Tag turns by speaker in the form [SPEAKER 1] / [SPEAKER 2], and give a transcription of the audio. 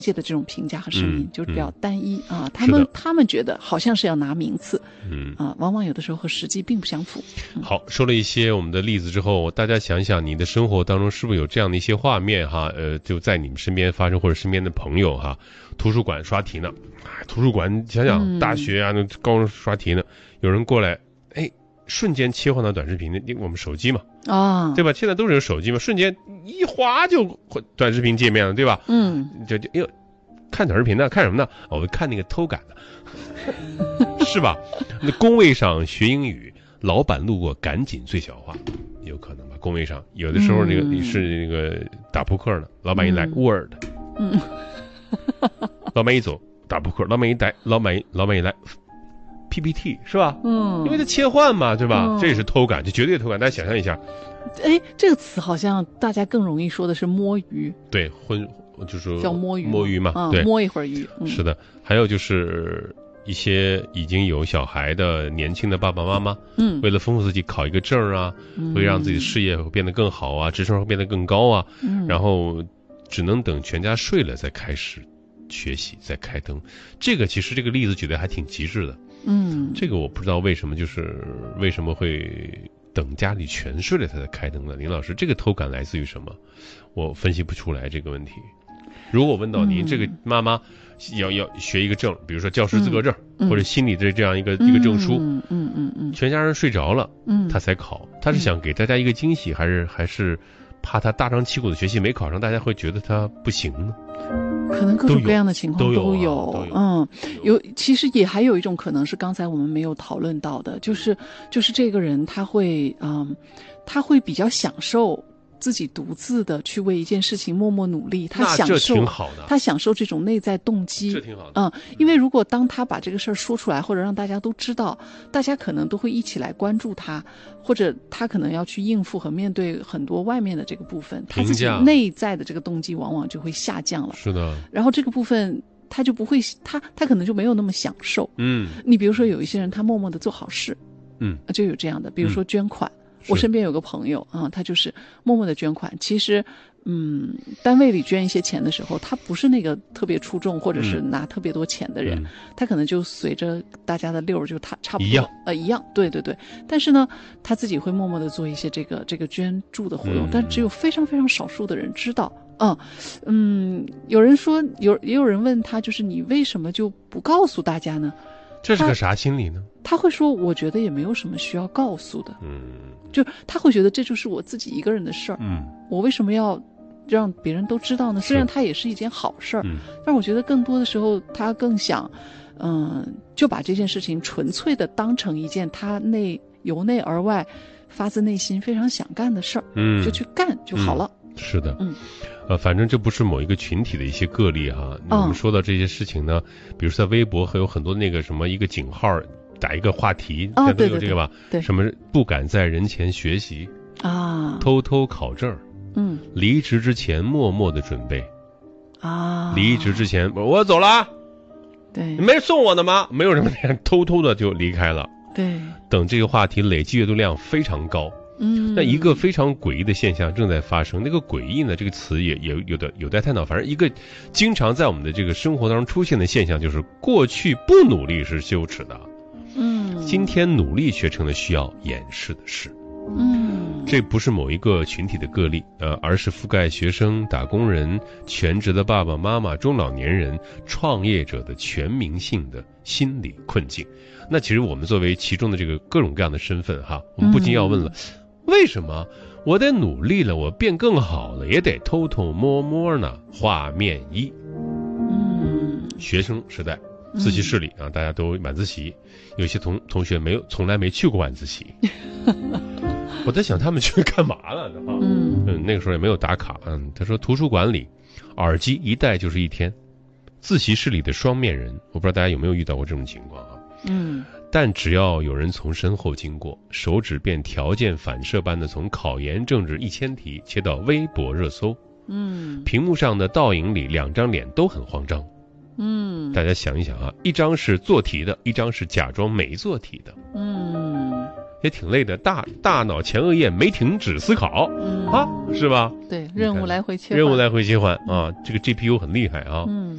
[SPEAKER 1] 界的这种评价和声音就是比较单一啊，他们觉得好像是要拿名次，往往有的时候和实际并不相符。
[SPEAKER 2] 好，说了一些我们的例子之后，大家想一想，你的生活当中是不是有这样的一些画面哈？就在你们身边发生，或者身边的朋友哈，图书馆刷题呢，图书馆想想大学啊，那高中刷题呢，有人过来，瞬间切换到短视频的，我们手机嘛，对吧？现在都是有手机嘛，瞬间一滑就短视频界面了，对吧？就看短视频呢，看什么呢？我看那个偷感的，是吧？那工位上学英语，老板路过赶紧最小化，有可能吧？工位上有的时候是那个打扑克呢，老板一来 Word，老板一走打扑克，老板一来。PPT 是吧？因为它切换嘛，对吧？这也是偷感，就绝对偷感。大家想象一下，
[SPEAKER 1] 这个词好像大家更容易说的是摸鱼。
[SPEAKER 2] 对，就是
[SPEAKER 1] 叫摸
[SPEAKER 2] 鱼嘛，对，
[SPEAKER 1] 摸一会儿鱼。
[SPEAKER 2] 是的，还有就是一些已经有小孩的年轻的爸爸妈妈，为了丰富自己考一个证啊，会让自己的事业会变得更好啊，职称会变得更高啊，然后只能等全家睡了再开始学习，再开灯。其实这个例子举得还挺极致的。这个我不知道为什么会等家里全睡了他才开灯呢？林老师，这个偷感来自于什么？我分析不出来这个问题。如果问到您，这个妈妈要学一个证，比如说教师资格证，或者心理的这样一个证书，全家人睡着了，他才考，他是想给大家一个惊喜，还是怕他大张旗鼓的学习没考上，大家会觉得他不行呢？
[SPEAKER 1] 可能各种各样的情况都
[SPEAKER 2] 有。
[SPEAKER 1] 其实也还有一种可能是刚才我们没有讨论到的，就是这个人他会比较享受自己独自的去为一件事情默默努力，他享受这种内在动机，
[SPEAKER 2] 这挺好的。
[SPEAKER 1] 因为如果当他把这个事儿说出来，或者让大家都知道，大家可能都会一起来关注他，或者他可能要去应付和面对很多外面的这个部分，他自己内在的这个动机往往就会下降了。
[SPEAKER 2] 是的。
[SPEAKER 1] 然后这个部分他就不会，他可能就没有那么享受。你比如说有一些人他默默的做好事，就有这样的，比如说捐款。我身边有个朋友他就是默默的捐款。其实单位里捐一些钱的时候，他不是那个特别出众或者是拿特别多钱的人，他可能就随着大家的溜就他差不多一样，对。但是呢，他自己会默默的做一些这个捐助的活动，但只有非常非常少数的人知道。有人说也有人问他，就是你为什么就不告诉大家呢？
[SPEAKER 2] 这是个啥心理呢？
[SPEAKER 1] 他会说，我觉得也没有什么需要告诉的。就他会觉得这就是我自己一个人的事儿。我为什么要让别人都知道呢？虽然它也是一件好事儿，但我觉得更多的时候他更想，就把这件事情纯粹的当成一件他由内而外发自内心非常想干的事儿，就去干就好了。
[SPEAKER 2] 是的。反正这不是某一个群体的一些个例哈。我们说到这些事情呢，比如说在微博还有很多那个什么一个井号打一个话题，都有这个吧？
[SPEAKER 1] 对。
[SPEAKER 2] 什么不敢在人前学习偷偷考证，离职之前默默的准备离职之前我走了，
[SPEAKER 1] 对，
[SPEAKER 2] 你没送我的吗？没有什么人偷偷的就离开了，
[SPEAKER 1] 对。
[SPEAKER 2] 等这个话题累计阅读量非常高。那一个非常诡异的现象正在发生。那个诡异呢，这个词也有待探讨。反正一个经常在我们的这个生活当中出现的现象，就是过去不努力是羞耻的，今天努力却成了需要掩饰的事。这不是某一个群体的个例，而是覆盖学生、打工人、全职的爸爸妈妈、中老年人、创业者的全民性的心理困境。那其实我们作为其中的这个各种各样的身份哈，我们不禁要问了，为什么我得努力了，我变更好了，也得偷偷摸摸呢？画面一，学生时代自习室里大家都晚自习，有些同学从来没去过晚自习。我在想他们去干嘛了呢？那个时候也没有打卡。他说图书馆里耳机一戴就是一天，自习室里的双面人，我不知道大家有没有遇到过这种情况但只要有人从身后经过，手指便条件反射般的从考研政治1000题切到微博热搜。屏幕上的倒影里2张脸都很慌张。大家想一想一张是做题的，一张是假装没做题的。也挺累的，大脑前额叶没停止思考是吧？
[SPEAKER 1] 对，任务来回切换
[SPEAKER 2] 这个 GPU 很厉害